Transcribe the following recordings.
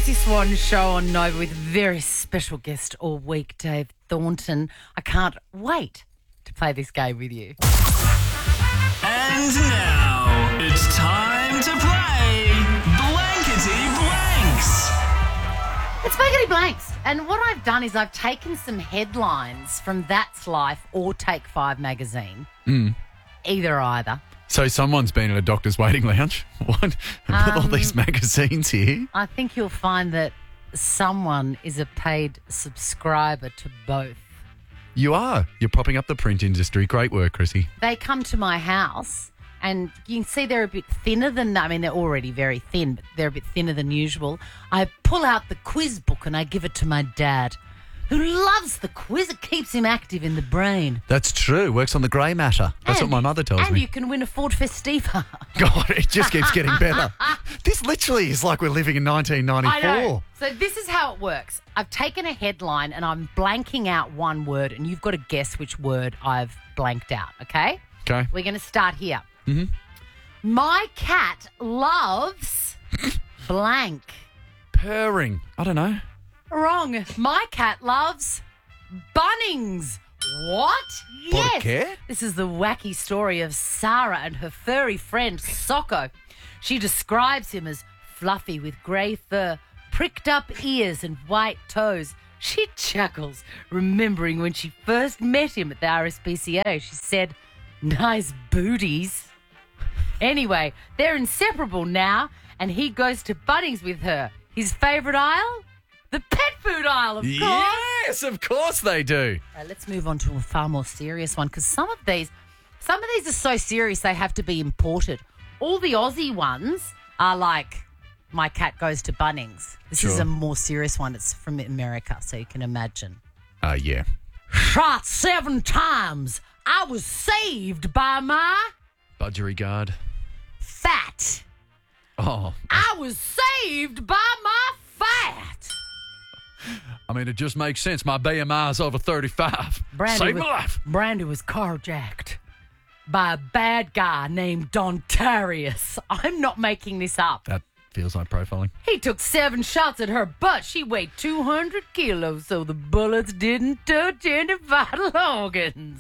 Lucy Swan show on Nova with a very special guest all week, Dave Thornton. I can't wait to play this game with you. And now it's time to play Blankety Blanks. It's Blankety Blanks. And what I've done is I've taken some headlines from That's Life or Take 5 magazine. Either. So someone's been in a doctor's waiting lounge? What? With all these magazines here? I think you'll find that someone is a paid subscriber to both. You are. You're propping up the print industry. Great work, Chrissy. They come to my house and you can see they're a bit thinner than, I mean, they're already very thin, but they're a bit thinner than usual. I pull out the quiz book and I give it to my dad, who loves the quiz. It keeps him active in the brain. That's true. Works on the grey matter. That's what my mother tells And me. you can win a Ford Festiva. God, it just keeps getting better. This literally is like we're living in 1994. I know. So this is how it works. I've taken a headline and I'm blanking out one word and you've got to guess which word I've blanked out, okay? Okay. We're going to start here. Mm-hmm. My cat loves blank. Purring. I don't know. Wrong. My cat loves Bunnings. What? Yes. qué? This is the wacky story of Sarah and her furry friend, Socko. She describes him as fluffy with grey fur, pricked up ears and white toes. She chuckles, remembering when she first met him at the RSPCA. She said, "Nice booties." Anyway, they're inseparable now, and he goes to Bunnings with her. His favourite aisle? The pet food aisle, of course. Yes, of course they do. Let's move on to a far more serious one, because some of these are so serious they have to be imported. All the Aussie ones are like, my cat goes to Bunnings. This is Sure. a more serious one. It's from America, so you can imagine. Yeah. Shot 7 times. I was saved by my Budgerigard. fat. Oh, I was saved by my fat. I mean, it just makes sense. My BMI's over 35. Save my life. Brandy was carjacked by a bad guy named Dontarius. I'm not making this up. That feels like profiling. He took 7 shots at her butt. She weighed 200 kilos, so the bullets didn't touch any vital organs.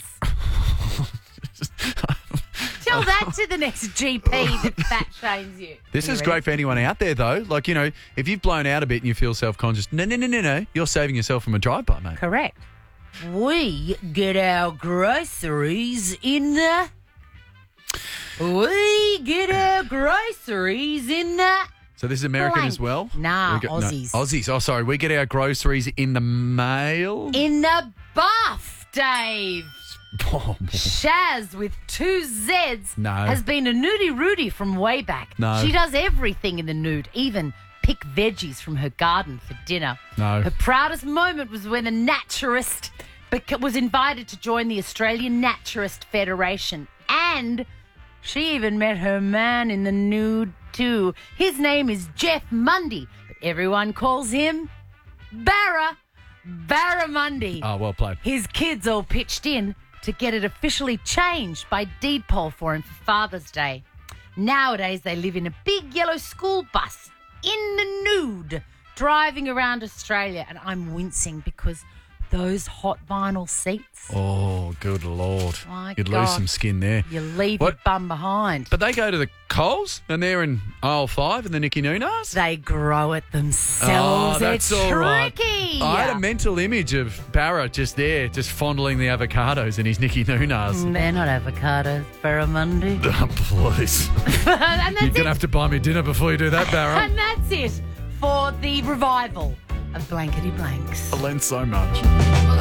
Tell that to the next GP that fat shames you. This is great for anyone out there, though. Like, you know, if you've blown out a bit and you feel self-conscious, no. You're saving yourself from a drive-by, mate. Correct. We get our groceries in the... So this is American blank. as well? Nah, Aussies. No, Aussies. Oh, sorry. We get our groceries in the mail. In the buff, Dave. Oh, Shaz with 2 Zs No. has been a nudie Rudy from way back. No. She does everything in the nude, even pick veggies from her garden for dinner. No. Her proudest moment was when a naturist was invited to join the Australian Naturist Federation, and she even met her man in the nude too. His name is Jeff Mundy, but everyone calls him Barramundi. Oh, well played. His kids all pitched in to get it officially changed by deed poll for him for Father's Day. Nowadays, they live in a big yellow school bus in the nude, driving around Australia, and I'm wincing because those hot vinyl seats, Oh, good Lord. My You'd God. lose some skin there. you leave What? your bum behind. But they go to the Coles and they're in aisle 5 in the Nicky Nunas. They grow it themselves. Oh, that's it's all right. tricky. I had a mental image of Barra just there, just fondling the avocados in his Nicky Nunas. They're not avocados, Barramundi. Oh, please. And that's You're it. going to have to buy me dinner before you do that, Barra. And that's it for the revival of Blankety Blanks. I learned so much.